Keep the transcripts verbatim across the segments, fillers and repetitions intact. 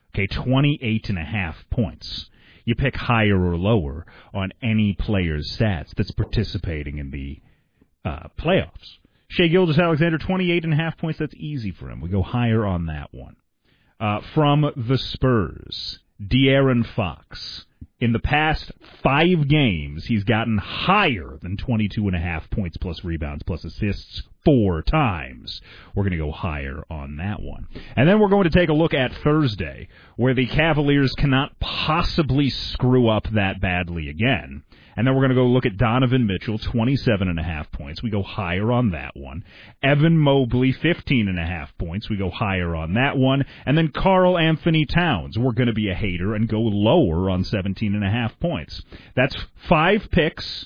Okay, twenty-eight and a half points. You pick higher or lower on any player's stats that's participating in the uh, playoffs. Shai Gilgeous-Alexander, twenty-eight and a half points. That's easy for him. We go higher on that one. Uh, from the Spurs, De'Aaron Fox. In the past five games, he's gotten higher than twenty-two and a half points plus rebounds plus assists four times. We're going to go higher on that one. And then we're going to take a look at Thursday, where the Cavaliers cannot possibly screw up that badly again. And then we're going to go look at Donovan Mitchell, twenty-seven and a half points. We go higher on that one. Evan Mobley, fifteen and a half points. We go higher on that one. And then Karl Anthony Towns. We're going to be a hater and go lower on seventeen and a half points. That's five picks.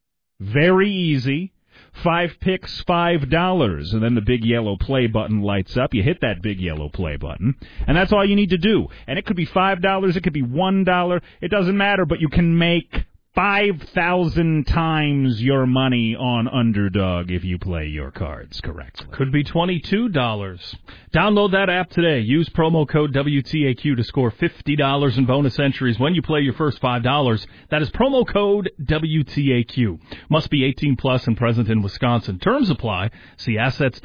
Very easy. Five picks, five dollars. And then the big yellow play button lights up. You hit that big yellow play button. And that's all you need to do. And it could be five dollars. It could be one dollar. It doesn't matter, but you can make five thousand times your money on Underdog if you play your cards correctly. Could be twenty-two dollars. Download that app today. Use promo code W T A Q to score fifty dollars in bonus entries when you play your first five dollars. That is promo code W T A Q. Must be eighteen plus and present in Wisconsin. Terms apply. See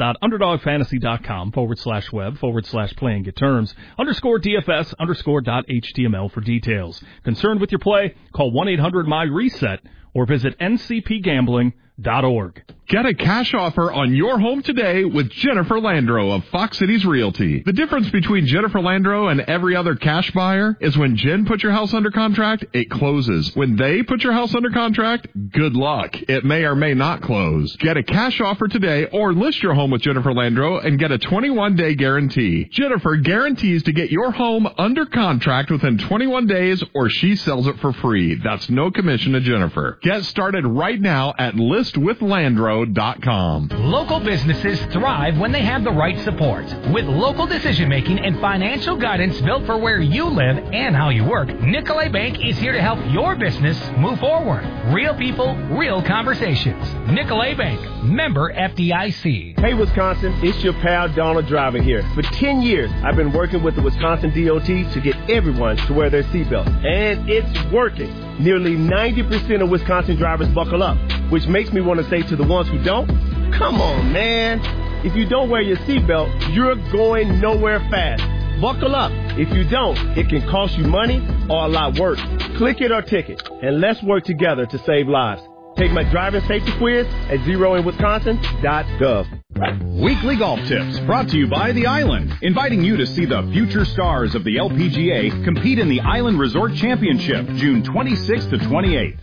assets.underdogfantasy.com forward slash web forward slash play and get terms. Underscore D F S underscore dot H T M L for details. Concerned with your play? Call one eight hundred my reset or visit N C P gambling dot org. Get a cash offer on your home today with Jennifer Landro of Fox Cities Realty. The difference between Jennifer Landro and every other cash buyer is when Jen puts your house under contract, it closes. When they put your house under contract, good luck. It may or may not close. Get a cash offer today or list your home with Jennifer Landro and get a twenty-one day guarantee. Jennifer guarantees to get your home under contract within twenty-one days or she sells it for free. That's no commission to Jennifer. Get started right now at list with landro dot com. Local businesses thrive when they have the right support. With local decision-making and financial guidance built for where you live and how you work, Nicolay Bank is here to help your business move forward. Real people, real conversations. Nicolay Bank, member F D I C. Hey, Wisconsin, it's your pal Donald Driver here. For ten years, I've been working with the Wisconsin D O T to get everyone to wear their seatbelt, and it's working. Nearly ninety percent of Wisconsin drivers buckle up, which makes me want to say to the ones who don't, come on, man. If you don't wear your seatbelt, you're going nowhere fast. Buckle up. If you don't, it can cost you money or a lot worse. Click it or ticket, and let's work together to save lives. Take my driving safety quiz at zero in wisconsin dot gov. Weekly Golf Tips brought to you by The Island, inviting you to see the future stars of the L P G A compete in the Island Resort Championship, June twenty-sixth to twenty-eighth.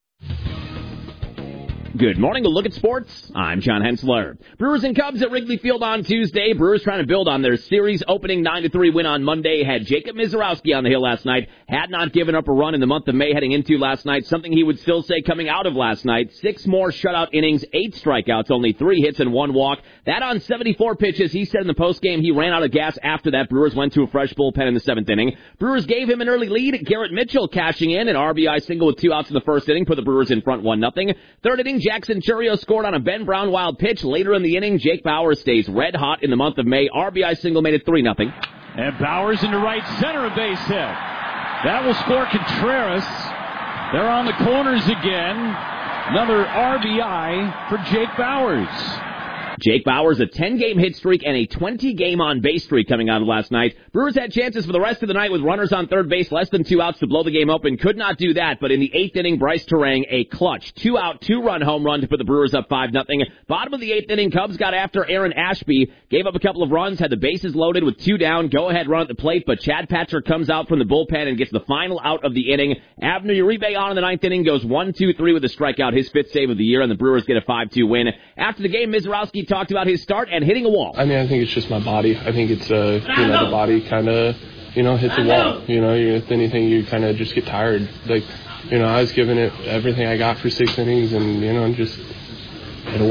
Good morning. A look at sports. I'm John Hensler. Brewers and Cubs at Wrigley Field on Tuesday. Brewers trying to build on their series opening nine to three win on Monday. Had Jacob Mizorowski on the hill last night. Had not given up a run in the month of May heading into last night. Something he would still say coming out of last night. Six more shutout innings, eight strikeouts, only three hits and one walk. That on seventy-four pitches. He said in the postgame he ran out of gas after that. Brewers went to a fresh bullpen in the seventh inning. Brewers gave him an early lead. Garrett Mitchell cashing in. An R B I single with two outs in the first inning. Put the Brewers in front one nothing. Third inning, Jackson Chourio scored on a Ben Brown wild pitch. Later in the inning, Jake Bauers stays red hot in the month of May. R B I single made it three nothing. And Bauers into right center, a base hit. That will score Contreras. They're on the corners again. Another R B I for Jake Bauers. Jake Bauers, a ten-game hit streak and a twenty-game on-base streak coming out of last night. Brewers had chances for the rest of the night with runners on third base, less than two outs to blow the game open. Could not do that, but in the eighth inning, Bryce Terang, a clutch two-out, two-run home run to put the Brewers up five nothing. Bottom of the eighth inning, Cubs got after Aaron Ashby, gave up a couple of runs, had the bases loaded with two down, go-ahead run at the plate, but Chad Patrick comes out from the bullpen and gets the final out of the inning. Abner Uribe on in the ninth inning, goes one two three with a strikeout, his fifth save of the year, and the Brewers get a five two win. After the game, Mizorowski talked about his start and hitting a wall. I mean, I think it's just my body. I think it's, uh, you know, the body kind of, you know, hits a wall. You know, if anything, you kind of just get tired. Like, you know, I was giving it everything I got for six innings and, you know, just hit a wall.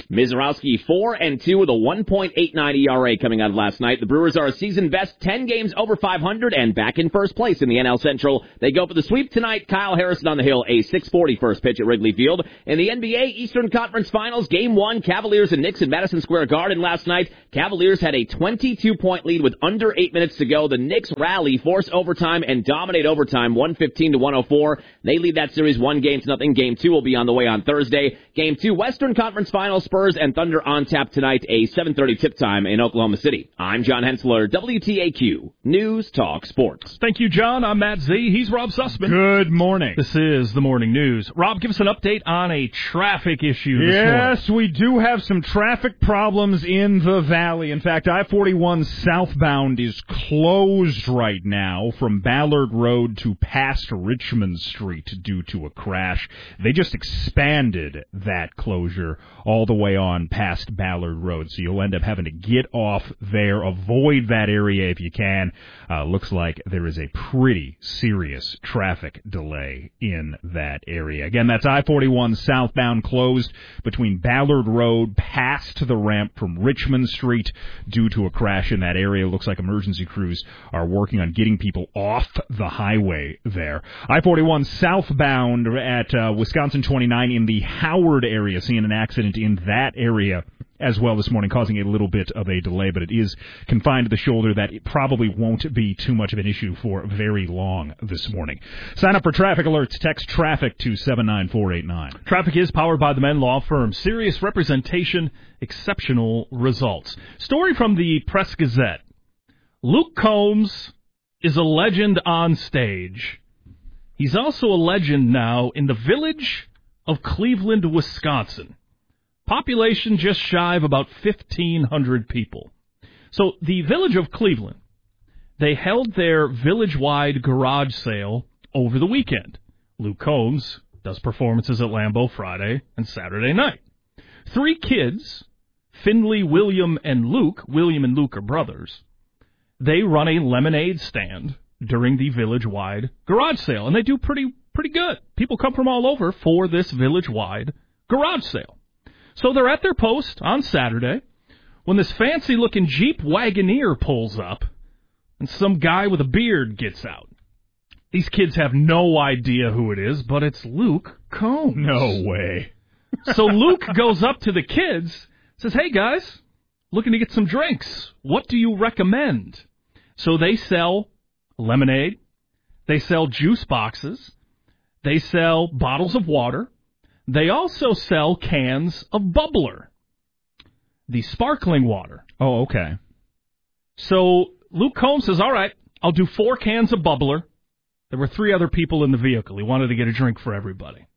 Mizorowski four and two with a one point eight nine E R A coming out of last night. The Brewers are a season best ten games over five hundred and back in first place in the N L Central. They go for the sweep tonight. Kyle Harrison on the hill, a six forty first pitch at Wrigley Field. In the N B A Eastern Conference Finals, Game one, Cavaliers and Knicks in Madison Square Garden last night. Cavaliers had a twenty-two point lead with under eight minutes to go. The Knicks rally, force overtime, and dominate overtime, one fifteen to one oh four. They lead that series one game to nothing. Game two will be on the way on Thursday. Game two, Western Conference Finals, Spurs and Thunder on tap tonight, a seven thirty tip time in Oklahoma City. I'm John Hensler, W T A Q, News Talk Sports. Thank you, John. I'm Matt Z. He's Rob Sussman. Good morning. This is the Morning News. Rob, give us an update on a traffic issue this morning. Yes, we do have some traffic problems in the valley. In fact, I forty-one southbound is closed right now from Ballard Road to past Richmond Street due to a crash. They just expanded that closure all the way on past Ballard Road, so you'll end up having to get off there, avoid that area if you can. Uh, looks like there is a pretty serious traffic delay in that area. Again, that's I forty-one southbound closed between Ballard Road past the ramp from Richmond Street due to a crash in that area. Looks like emergency crews are working on getting people off the highway there. I forty-one southbound at uh, Wisconsin twenty-nine in the Howard area, seeing an accident in that area as well this morning, causing a little bit of a delay, but it is confined to the shoulder. That it probably won't be too much of an issue for very long this morning. Sign up for traffic alerts. Text traffic to seven nine four eight nine. Traffic is powered by the Men Law Firm. Serious representation, exceptional results. Story from the Press Gazette. Luke Combs is a legend on stage. He's also a legend now in the village of Cleveland, Wisconsin. Population just shy of about fifteen hundred people. So the village of Cleveland, they held their village-wide garage sale over the weekend. Luke Combs does performances at Lambeau Friday and Saturday night. Three kids, Finley, William, and Luke, William and Luke are brothers, they run a lemonade stand during the village-wide garage sale, and they do pretty pretty good. People come from all over for this village-wide garage sale. So they're at their post on Saturday when this fancy-looking Jeep Wagoneer pulls up and some guy with a beard gets out. These kids have no idea who it is, but it's Luke Combs. No way. So Luke goes up to the kids, says, "Hey, guys, looking to get some drinks. What do you recommend?" So they sell lemonade. They sell juice boxes. They sell bottles of water. They also sell cans of bubbler, the sparkling water. Oh, okay. So Luke Combs says, all right, I'll do four cans of bubbler. There were three other people in the vehicle. He wanted to get a drink for everybody.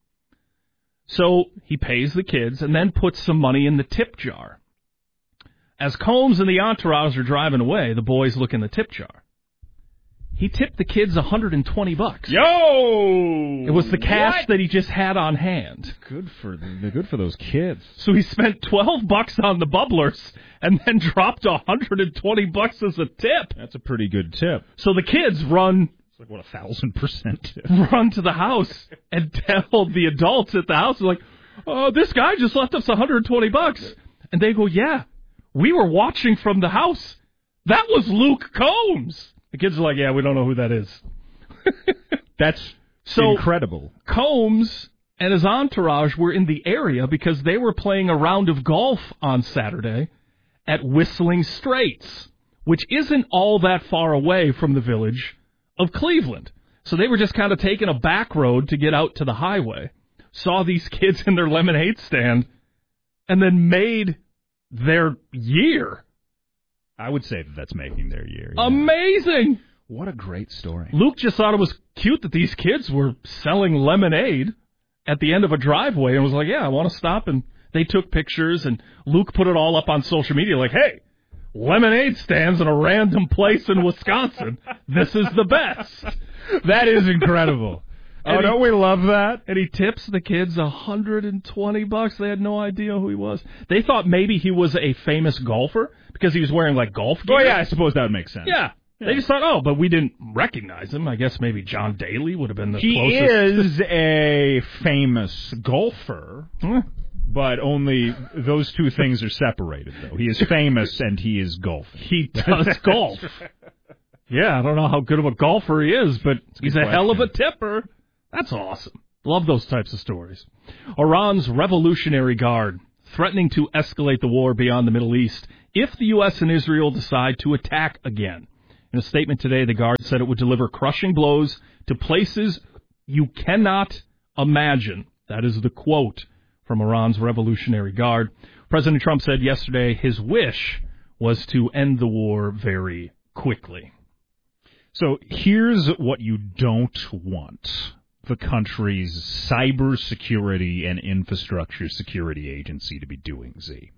So he pays the kids and then puts some money in the tip jar. As Combs and the entourage are driving away, the boys look in the tip jar. He tipped the kids one hundred twenty bucks. Yo! It was the cash what? that he just had on hand. Good for the, good for those kids. So he spent twelve bucks on the bubblers and then dropped one hundred twenty bucks as a tip. That's a pretty good tip. So the kids run It's like what a thousand percent tip. run to the house and tell the adults at the house, like, "Oh, this guy just left us one hundred twenty bucks." And they go, "Yeah, we were watching from the house. That was Luke Combs." The kids are like, "Yeah, we don't know who that is." That's so incredible. Combs and his entourage were in the area because they were playing a round of golf on Saturday at Whistling Straits, which isn't all that far away from the village of Cleveland. So they were just kind of taking a back road to get out to the highway, saw these kids in their lemonade stand, and then made their year. I would say that that's making their year. Yeah. Amazing! What a great story. Luke just thought it was cute that these kids were selling lemonade at the end of a driveway and was like, yeah, I want to stop. And they took pictures, and Luke put it all up on social media like, hey, lemonade stands in a random place in Wisconsin. This is the best. That is incredible. Oh, he, don't we love that? And he tips the kids one hundred twenty bucks. They had no idea who he was. They thought maybe he was a famous golfer because he was wearing, like, golf gear. Oh, yeah, I suppose that would make sense. Yeah. yeah. They just thought, oh, but we didn't recognize him. I guess maybe John Daly would have been the he closest. He is a famous golfer. Huh. But only those two things are separated, though. He is famous and he is golfing. He does golf. Yeah, I don't know how good of a golfer he is, but he's a question. hell of a tipper. That's awesome. Love those types of stories. Iran's Revolutionary Guard threatening to escalate the war beyond the Middle East if the U S and Israel decide to attack again. In a statement today, the Guard said it would deliver crushing blows to places you cannot imagine. That is the quote from Iran's Revolutionary Guard. President Trump said yesterday his wish was to end the war very quickly. So here's what you don't want the country's cybersecurity and infrastructure security agency to be doing, Z.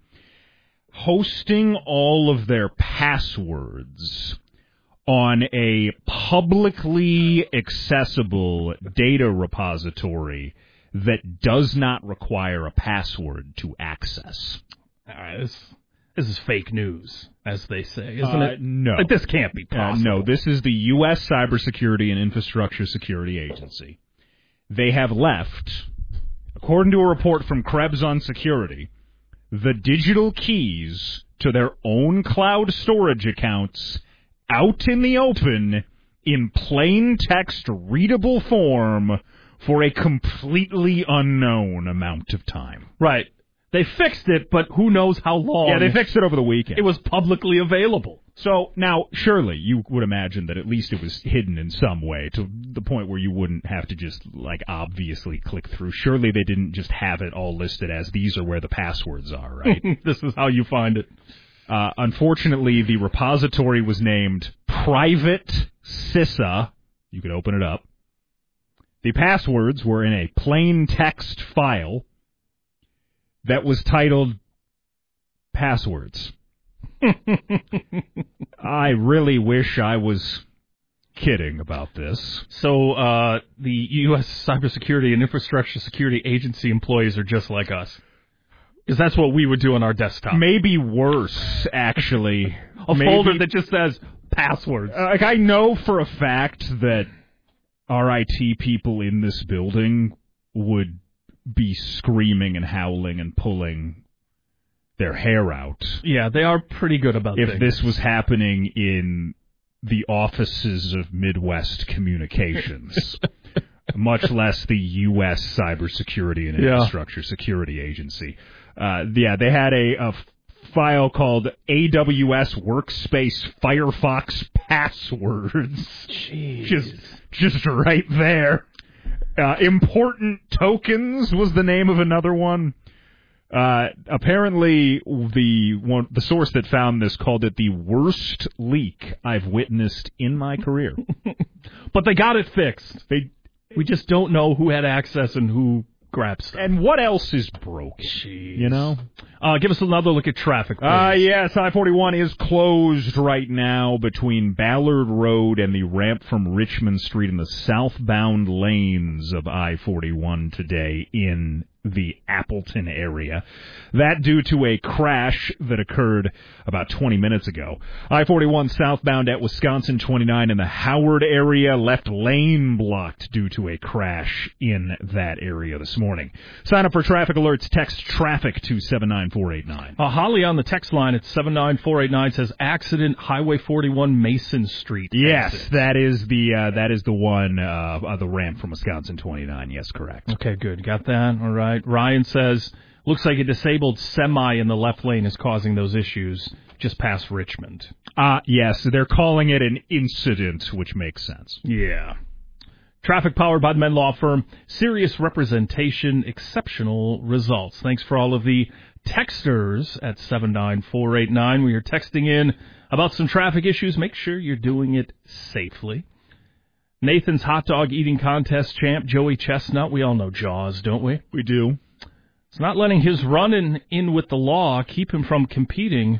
Hosting all of their passwords on a publicly accessible data repository that does not require a password to access. All right, this, this is fake news, as they say, isn't uh, it? No. Like, this can't be possible. Uh, no, this is the U S Cybersecurity and Infrastructure Security Agency. They have left, according to a report from Krebs on Security, the digital keys to their own cloud storage accounts out in the open in plain text readable form for a completely unknown amount of time. Right. They fixed it, but who knows how long. Yeah, they fixed it over the weekend. It was publicly available. So now, surely you would imagine that at least it was hidden in some way to the point where you wouldn't have to just, like, obviously click through. Surely they didn't just have it all listed as these are where the passwords are, right? This is how you find it. Uh, unfortunately, the repository was named Private CISA. You could open it up. The passwords were in a plain text file that was titled Passwords. I really wish I was kidding about this. So uh, the U S Cybersecurity and Infrastructure Security Agency employees are just like us. Because that's what we would do on our desktop. Maybe worse, actually. A Maybe, folder that just says passwords. Uh, like, I know for a fact that our I T people in this building would be screaming and howling and pulling their hair out. Yeah, they are pretty good about if things. this was happening in the offices of Midwest Communications, much less the U S Cybersecurity and Yeah. Infrastructure Security Agency. Uh, yeah, they had a, a file called A W S Workspace Firefox Passwords. Jeez. Just, just right there. Uh, Important Tokens was the name of another one. Uh, apparently, the one, the source that found this called it the worst leak I've witnessed in my career. But they got it fixed. They, we just don't know who had access and who grabbed stuff. And what else is broken? Jeez. You know? Uh, give us another look at traffic, please. Uh, yes, I forty-one is closed right now between Ballard Road and the ramp from Richmond Street in the southbound lanes of I forty-one today in the Appleton area. That due to a crash that occurred about twenty minutes ago. I forty-one southbound at Wisconsin twenty-nine in the Howard area, left lane blocked due to a crash in that area this morning. Sign up for traffic alerts. Text traffic to seven nine four eight nine. Uh, Holly on the text line at seven nine four eight nine says accident Highway forty-one Mason Street. Yes, exit. that is the uh, that is the one uh, uh, the ramp from Wisconsin twenty-nine. Yes, correct. Okay, good. Got that. All right. Ryan says, looks like a disabled semi in the left lane is causing those issues just past Richmond. Uh, yes, they're calling it an incident, which makes sense. Yeah. Traffic powered by the Men Law Firm. Serious representation, exceptional results. Thanks for all of the texters at seven nine four eight nine. We are texting in about some traffic issues. Make sure you're doing it safely. Nathan's hot dog eating contest champ, Joey Chestnut. We all know Jaws, don't we? We do. It's not letting his run-in in with the law keep him from competing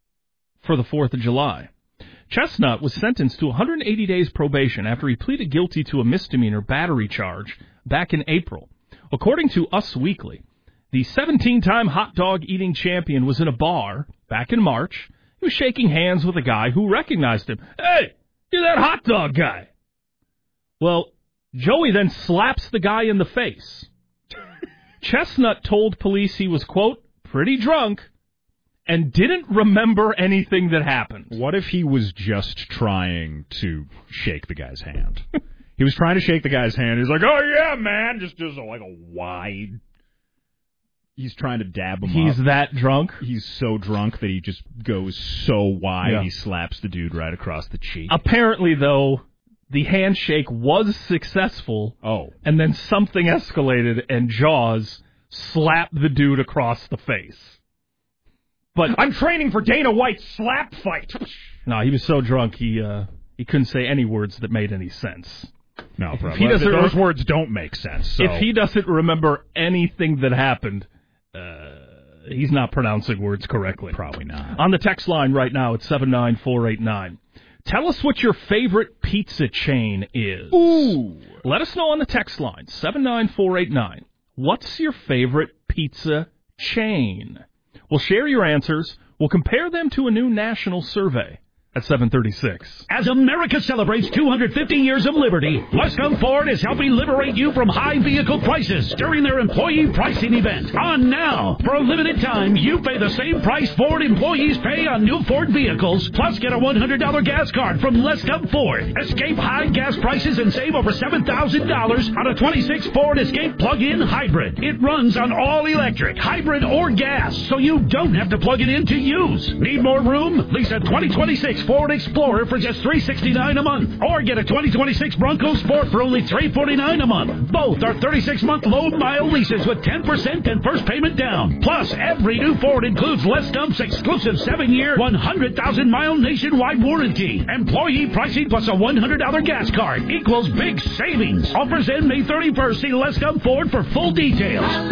for the fourth of July. Chestnut was sentenced to one hundred eighty days probation after he pleaded guilty to a misdemeanor battery charge back in April. According to Us Weekly, the seventeen-time hot dog eating champion was in a bar back in March. He was shaking hands with a guy who recognized him. Hey, you're that hot dog guy. Well, Joey then slaps the guy in the face. Chestnut told police he was, quote, pretty drunk and didn't remember anything that happened. What if he was just trying to shake the guy's hand? He was trying to shake the guy's hand. He's like, oh, yeah, man. Just does like a wide... He's trying to dab him He's up. that drunk? He's so drunk that he just goes so wide, Yeah. he slaps the dude right across the cheek. Apparently, though, the handshake was successful. Oh. And then something escalated, and Jaws slapped the dude across the face. But I'm training for Dana White's slap fight. No, he was so drunk, he uh, he couldn't say any words that made any sense. No, if he doesn't those re- words don't make sense. So. If he doesn't remember anything that happened, uh, he's not pronouncing words correctly. Probably not. On the text line right now, it's seven nine four eight nine. Tell us what your favorite pizza chain is. Ooh. Let us know on the text line, seven nine four eight nine. What's your favorite pizza chain? We'll share your answers. We'll compare them to a new national survey at seven thirty-six. As America celebrates two hundred fifty years of liberty, Westcomb Ford is helping liberate you from high vehicle prices during their employee pricing event. On now, for a limited time, you pay the same price Ford employees pay on new Ford vehicles, plus get a one hundred dollars gas card from Westcomb Ford. Escape high gas prices and save over seven thousand dollars on a twenty-six Ford Escape plug-in hybrid. It runs on all electric, hybrid, or gas, so you don't have to plug it in to use. Need more room? Lease a twenty twenty-six Ford Explorer for just three hundred sixty-nine dollars a month, or get a twenty twenty-six Bronco Sport for only three hundred forty-nine dollars a month. Both are thirty-six month low-mile leases with ten percent and first payment down. Plus, every new Ford includes Les Stump's exclusive seven year, one hundred thousand mile nationwide warranty. Employee pricing plus a one hundred dollars gas card equals big savings. Offers end May thirty-first. See Les Stump Ford for full details.